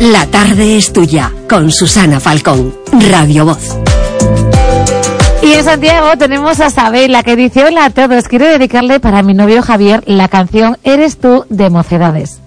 La tarde es tuya, con Susana Falcón, Radio Voz. Y en Santiago tenemos a Sabela, que dice: hola a todos, quiero dedicarle para mi novio Javier la canción Eres tú de Mocedades.